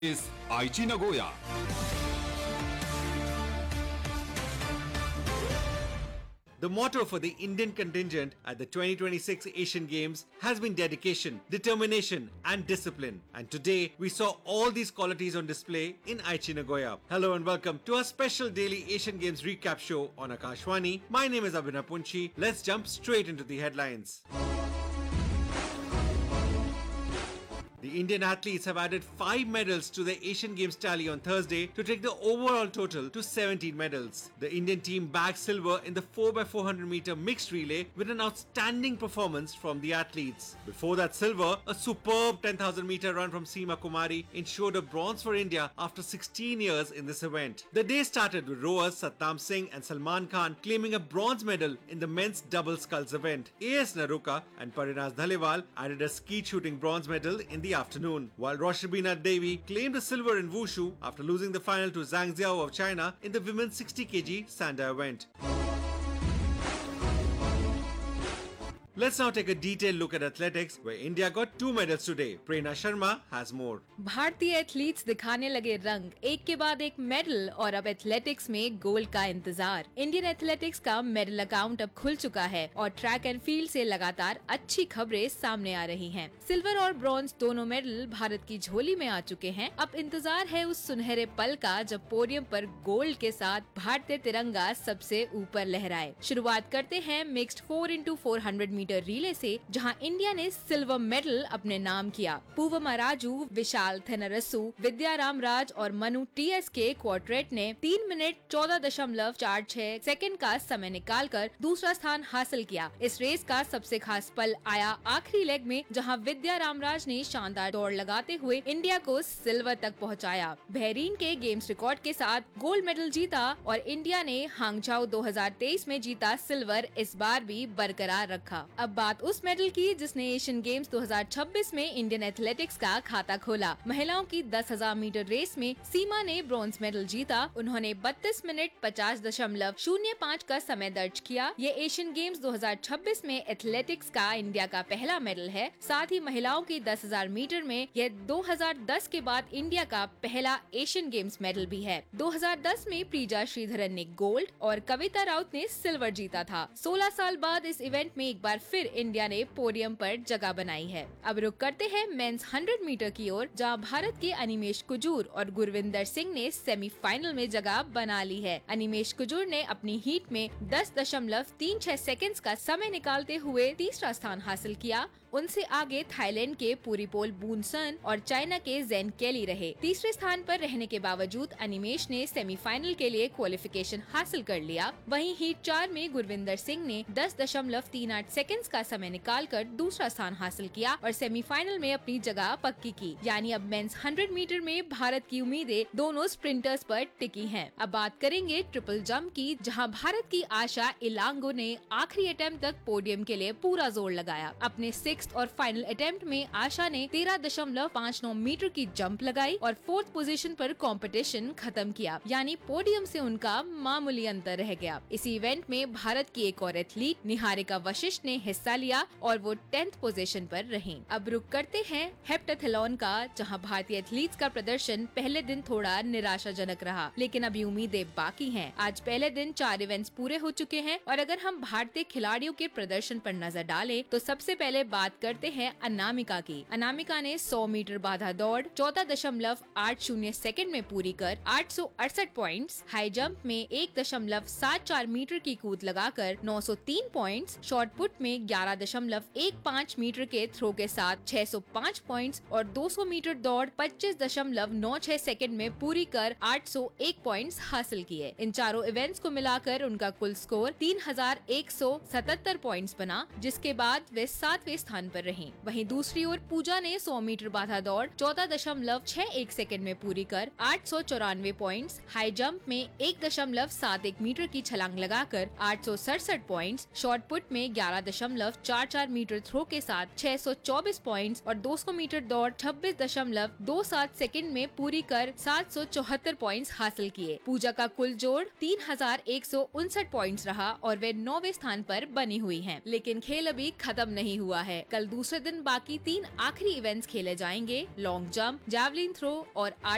is Aichi Nagoya. The motto for the Indian contingent at the 2026 Asian Games has been dedication, determination and discipline. And today we saw all these qualities on display in Aichi Nagoya. Hello and welcome to our special daily Asian Games recap show on Akashvani. My name is Abhinav Punchi. Let's jump straight into the headlines. The Indian athletes have added 5 medals to the Asian Games tally on Thursday to take the overall total to 17 medals. The Indian team bagged silver in the 4x400 meter mixed relay with an outstanding performance from the athletes. Before that silver, a superb 10,000 meter run from Seema Kumari ensured a bronze for India after 16 years in this event. The day started with rowers Satnam Singh and Salman Khan claiming a bronze medal in the men's double sculls event. A.S. Naruka and Parinaz Dhaliwal added a skeet shooting bronze medal in the afternoon, while Roshbina Devi claimed a silver in wushu after losing the final to Zhang Xiao of China in the women's 60 kg Sanda event. Let's now take a detailed look at athletics, where India got 2 medals today. Prerna Sharma has more. भारतीय athletes दिखाने लगे रंग, एक के बाद एक medal और अब एथलेटिक्स में गोल्ड का इंतजार। इंडियन एथलेटिक्स का मेडल अकाउंट अब खुल चुका है और ट्रैक एंड फील्ड से लगातार अच्छी खबरें सामने आ रही हैं। सिल्वर और ब्रॉन्ज दोनों मेडल भारत की झोली में आ चुके हैं। अब इंतजार है उस सुनहरे पल का जब पोडियम पर गोल्ड के साथ भारतीय तिरंगा सबसे ऊपर लहराए। शुरुआत करते हैं मिक्स्ड 4x400 मीटर रिले से, जहां इंडिया ने सिल्वर मेडल अपने नाम किया। पूवमा राजू, विशाल थेनरसू, विद्या रामराज और मनु टीएस के क्वार्टेट ने 3 मिनट 14.46 सेकंड का समय निकालकर दूसरा स्थान हासिल किया। इस रेस का सबसे खास पल आया आखिरी लेग में, जहां विद्या रामराज ने शानदार दौड़ लगाते हुए इंडिया को सिल्वर तक पहुंचाया। बहरीन के गेम्स रिकॉर्ड के साथ गोल्ड मेडल जीता और इंडिया ने हांगझाओ 2023 में जीता सिल्वर इस बार भी बरकरार रखा। अब बात उस मेडल की जिसने एशियन गेम्स 2026 में इंडियन एथलेटिक्स का खाता खोला। महिलाओं की 10,000 मीटर रेस में सीमा ने ब्रॉन्ज मेडल जीता। उन्होंने 32 मिनट 50.05 का समय दर्ज किया। ये एशियन गेम्स 2026 में एथलेटिक्स का इंडिया का पहला मेडल है। साथ ही महिलाओं की 10,000 मीटर में यह 2010 के बाद इंडिया का पहला एशियन गेम्स मेडल भी है। 2010 में प्रीजा श्रीधरन ने गोल्ड और कविता राउत ने सिल्वर जीता था। 16 साल बाद इस इवेंट में एक बार फिर इंडिया ने पोडियम पर जगह बनाई है। अब रुक करते हैं मेंस 100 मीटर की ओर, जहां भारत के अनिमेश कुजूर और गुरविंदर सिंह ने सेमीफाइनल में जगह बना ली है। अनिमेश कुजूर ने अपनी हीट में 10.36 सेकंड्स का समय निकालते हुए तीसरा स्थान हासिल किया। उनसे आगे थाईलैंड के पूरीपोल बूनसन और चाइना के जेन केली रहे। तीसरे स्थान पर रहने के बावजूद अनिमेश ने सेमीफाइनल के लिए क्वालिफिकेशन हासिल कर लिया। वहीं हीट 4 में गुरविंदर सिंह ने 10.38 सेकंड्स का समय निकालकर दूसरा स्थान हासिल किया और सेमीफाइनल में अपनी जगह पक्की की। यानी अब मेंस 100 मीटर में भारत की उम्मीदें दोनों स्प्रिंटर्स पर टिकी हैं। अब बात करेंगे ट्रिपल जंप की, जहां भारत की आशा इलांगो ने आखिरी अटेम्प्ट तक पोडियम के लिए पूरा जोर लगाया। अपने 6th और फाइनल अटेम्प्ट में आशा ने 13.59 मीटर की जंप लगाई और 4th पोजीशन पर कंपटीशन खत्म किया। यानी पोडियम से उनका मामूली अंतर रह गया। इसी इवेंट में भारत की एक और एथलीट निहारिका वशिष्ठ ने हिस्सा लिया और वो 10th पोजीशन पर रहीं। अब रुक करते हैं हेप्टाथलॉन का, जहां भारतीय एथलीट्स का प्रदर्शन पहले दिन थोड़ा निराशाजनक रहा, लेकिन अभी उम्मीदें बाकी हैं। आज पहले दिन 4 इवेंट्स पूरे हो चुके हैं और अगर हम भारतीय खिलाड़ियों के प्रदर्शन पर नजर डालें तो सबसे पहले बात करते हैं अनामिका की। अनामिका ने 100 मीटर बाधा दौड़ 14.80 सेकंड में पूरी कर 868 पॉइंट्स, हाई जंप में 1.74 मीटर की कूद लगाकर 903 पॉइंट्स, शॉर्ट पुट में 11.15 मीटर के थ्रो के साथ 605 पॉइंट्स और 200 मीटर दौड़ 25.96 सेकंड में पूरी कर 801 पॉइंट्स हासिल किए। इन चारों इवेंट्स को मिलाकर उनका कुल स्कोर 3177 पॉइंट्स बना, जिसके बाद वे 7वें स्थान पर रहीं। वहीं दूसरी ओर पूजा ने 100 मीटर बाधा दौड़ 14.61 सेकंड में पूरी कर 894 पॉइंट्स, हाई जंप में 1.71 मीटर की छलांग लगाकर 867 पॉइंट्स, शॉर्ट पुट में 11.44 मीटर थ्रो के साथ 624 पॉइंट्स और 200 मीटर दौड़ 26.27 सेकंड में पूरी कर 774 पॉइंट्स हासिल किए। पूजा का कुल जोड़ 3159 पॉइंट्स रहा और वे 9वें स्थान पर बनी हुई हैं। लेकिन खेल अभी खत्म नहीं हुआ है। कल दूसरे दिन बाकी 3 आखिरी इवेंट्स खेले जाएंगे। लॉन्ग जंप, जैवलिन थ्रो और